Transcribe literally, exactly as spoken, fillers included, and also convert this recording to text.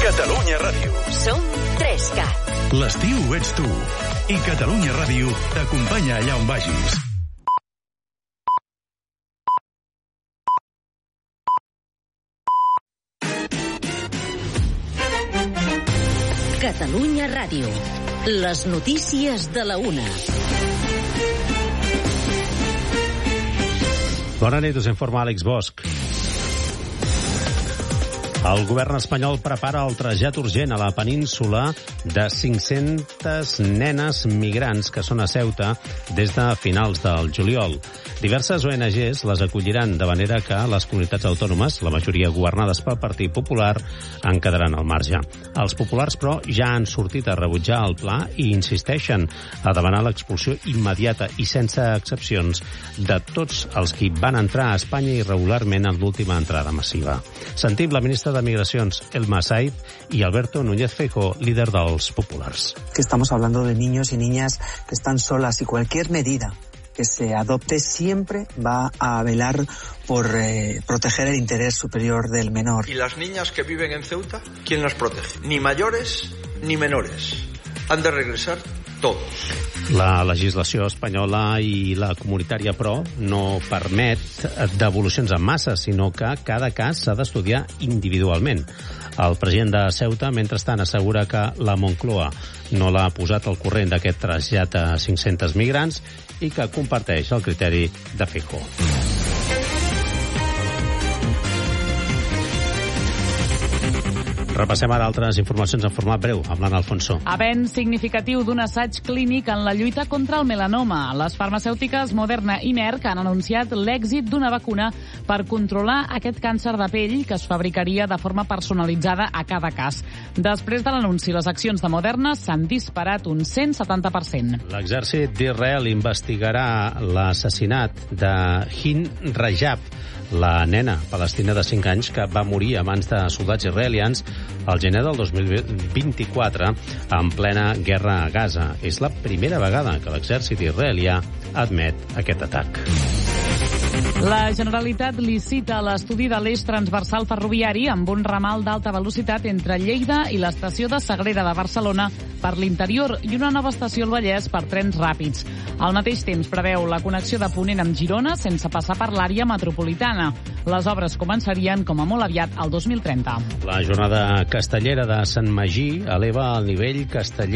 Catalunya Ràdio. Som Trescat. L'estiu ets tu. I Catalunya Ràdio t'acompanya allà on vagis. Catalunya Ràdio. Les notícies de la una. Bona nit, us informa Àlex Bosch. El govern espanyol prepara el trasllat urgent a la península de cinc-centes nenes migrants que són a Ceuta des de finals del juliol. Diverses O N Ges les acolliran, de manera que les comunitats autònomes, la majoria governades pel Partit Popular, en quedaran al marge. Els populars, però, ja han sortit a rebutjar el pla i insisteixen a demanar l'expulsió immediata i sense excepcions de tots els que van entrar a Espanya irregularment en l'última entrada massiva. Sentim la ministra de Migracions, Elma Said, y Alberto Núñez Feijóo, líder dels populars. Que estamos hablando de niños y niñas que están solas y cualquier medida que se adopte siempre va a velar por eh, proteger el interés superior del menor. ¿Y las niñas que viven en Ceuta, quién las protege? Ni mayores ni menores. Han de regresar todos. La legislació espanyola i la comunitària, però, no permet devolucions en massa, sinó que cada cas s'ha d'estudiar individualment. El president de Ceuta, mentrestant, assegura que la Moncloa no l'ha posat al corrent d'aquest trasllat a cinc-centes migrants i que comparteix el criteri de Feijóo. Repassem ara altres informacions en format breu, amb l'Anna Alfonso. Avenç significatiu d'un assaig clínic en la lluita contra el melanoma. Les farmacèutiques Moderna i Merck han anunciat l'èxit d'una vacuna per controlar aquest càncer de pell que es fabricaria de forma personalitzada a cada cas. Després de l'anunci, les accions de Moderna s'han disparat un cent setanta per cent. L'exèrcit d'Israel investigarà l'assassinat de Hind Rajab, la nena palestina de cinc anys que va morir a mans de soldats israelians al gener del dos mil vint-i-quatre en plena guerra a Gaza. És la primera vegada que l'exèrcit israelià admet aquest atac. La Generalitat licita l'estudi de l'eix transversal ferroviari amb un ramal d'alta velocitat entre Lleida i l'estació de Sagrera de Barcelona per l'interior i una nova estació al Vallès per trens ràpids. Al mateix temps preveu la connexió de Ponent amb Girona sense passar per l'àrea metropolitana. Les obres començarien com a molt aviat al dos mil trenta. La jornada castellera de Sant Magí eleva el nivell casteller